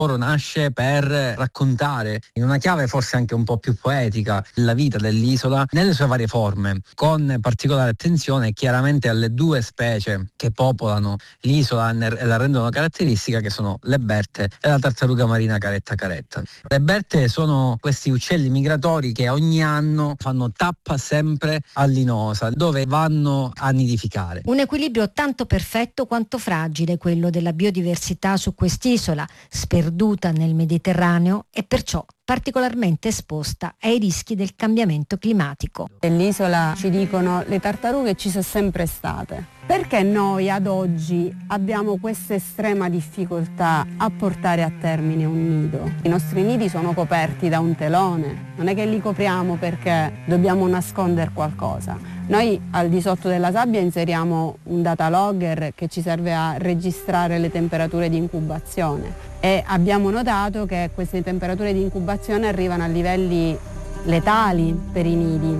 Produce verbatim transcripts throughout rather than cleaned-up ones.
lavoro nasce per raccontare in una chiave forse anche un po' più poetica la vita dell'isola nelle sue varie forme, con particolare attenzione chiaramente alle due specie che popolano l'isola e la rendono caratteristica, che sono le berte e la tartaruga marina caretta caretta. Le berte sono questi uccelli migratori che ogni anno fanno tappa sempre a Linosa, dove vanno a nidificare. Un equilibrio tanto perfetto quanto fragile quello della biodiversità su quest'isola, sperduta nel Mediterraneo e perciò particolarmente esposta ai rischi del cambiamento climatico. Nell'isola ci dicono le tartarughe ci sono sempre state. Perché noi ad oggi abbiamo questa estrema difficoltà a portare a termine un nido? I nostri nidi sono coperti da un telone, non è che li copriamo perché dobbiamo nascondere qualcosa. Noi al di sotto della sabbia inseriamo un data logger che ci serve a registrare le temperature di incubazione e abbiamo notato che queste temperature di incubazione arrivano a livelli letali per i nidi.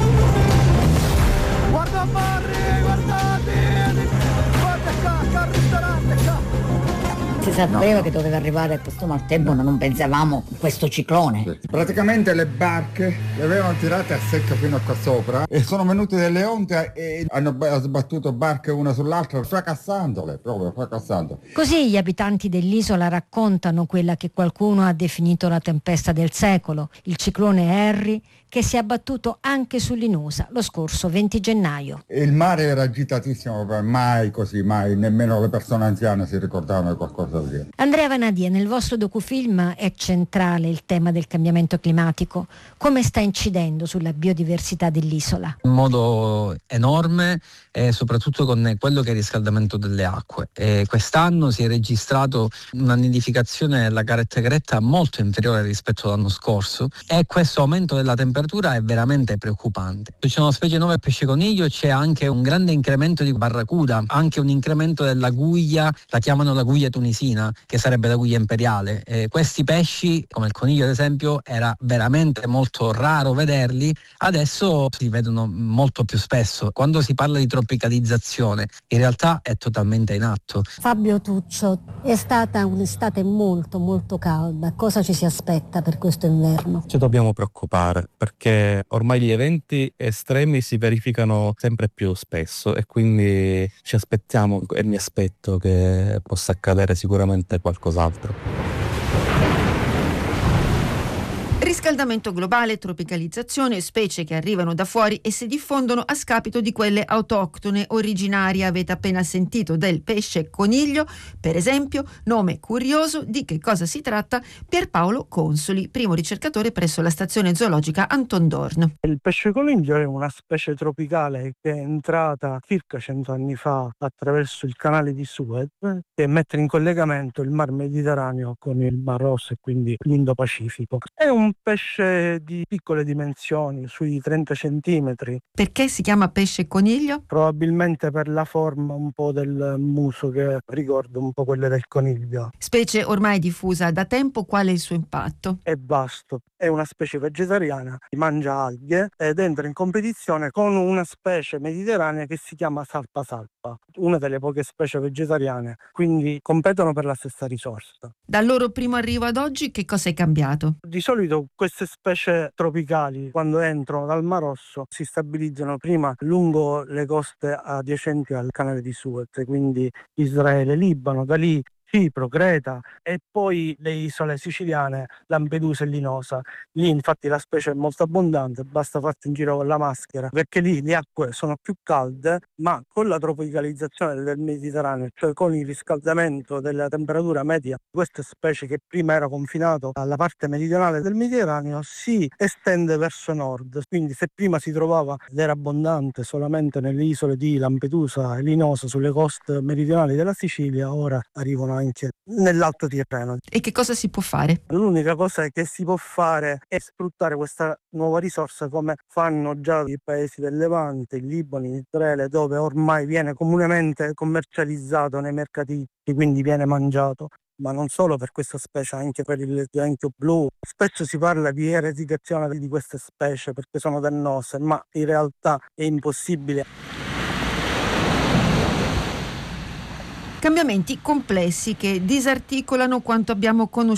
Guarda Barry, guardate, guarda qua, qua al ristorante, qua. Si sapeva no. che doveva arrivare questo maltempo, ma non pensavamo questo ciclone. Praticamente le barche le avevano tirate a secco fino a qua sopra e sono venute delle onde e hanno sbattuto barche una sull'altra, fracassandole, proprio fracassando. Così gli abitanti dell'isola raccontano quella che qualcuno ha definito la tempesta del secolo, il ciclone Harry, che si è abbattuto anche su Linosa lo scorso venti gennaio. Il mare era agitatissimo, mai così, mai, nemmeno le persone anziane si ricordavano di qualcosa del genere. Andrea Vanadia, nel vostro docufilm è centrale il tema del cambiamento climatico. Come sta incidendo sulla biodiversità dell'isola? In modo enorme e soprattutto con quello che è il riscaldamento delle acque. E quest'anno si è registrato una nidificazione della caretta caretta molto inferiore rispetto all'anno scorso e questo aumento della temperatura è veramente preoccupante. Ci sono specie nuove a pesce coniglio, c'è anche un grande incremento di barracuda, anche un incremento della guglia, la chiamano la guglia tunisina, che sarebbe la guglia imperiale. E questi pesci, come il coniglio ad esempio, era veramente molto raro vederli, adesso si vedono molto più spesso. Quando si parla di tropicalizzazione, in realtà è totalmente in atto. Fabio Tuccio, è stata un'estate molto molto calda, cosa ci si aspetta per questo inverno? Ci dobbiamo preoccupare perché ormai gli eventi estremi si verificano sempre più spesso e quindi ci aspettiamo e mi aspetto che possa accadere sicuramente qualcos'altro. Riscaldamento globale, tropicalizzazione, specie che arrivano da fuori e si diffondono a scapito di quelle autoctone originarie. Avete appena sentito del pesce coniglio, per esempio, nome curioso. Di che cosa si tratta? Pierpaolo Consoli, primo ricercatore presso la stazione zoologica Anton Dorn. Il pesce coniglio è una specie tropicale che è entrata circa cento anni fa attraverso il canale di Suez che mette in collegamento il mar Mediterraneo con il Mar Rosso e quindi l'Indo-Pacifico. È un pesce di piccole dimensioni, sui trenta centimetri. Perché si chiama pesce coniglio? Probabilmente per la forma un po' del muso che ricorda un po' quelle del coniglio. Specie ormai diffusa da tempo, qual è il suo impatto? È vasto, è una specie vegetariana, mangia alghe ed entra in competizione con una specie mediterranea che si chiama salpa salpa, una delle poche specie vegetariane, quindi competono per la stessa risorsa. Dal loro primo arrivo ad oggi che cosa è cambiato? Di solito queste specie tropicali quando entrano dal Mar Rosso si stabilizzano prima lungo le coste adiacenti al canale di Suez, quindi Israele, Libano, da lì Cipro, Creta e poi le isole siciliane, Lampedusa e Linosa. Lì infatti la specie è molto abbondante, basta farsi un giro con la maschera perché lì le acque sono più calde, ma con la tropicalizzazione del Mediterraneo, cioè con il riscaldamento della temperatura media, queste specie che prima era confinato alla parte meridionale del Mediterraneo si estende verso nord. Quindi se prima si trovava ed era abbondante solamente nelle isole di Lampedusa e Linosa sulle coste meridionali della Sicilia, ora arrivano anche nell'Alto Tirreno. E che cosa si può fare? L'unica cosa che si può fare è sfruttare questa nuova risorsa come fanno già i paesi del Levante, il Libano, in Israele, dove ormai viene comunemente commercializzato nei mercati, quindi viene mangiato. Ma non solo per questa specie, anche per il granchio blu. Spesso si parla di eradicazione di queste specie perché sono dannose, ma in realtà è impossibile. Cambiamenti complessi che disarticolano quanto abbiamo conosciuto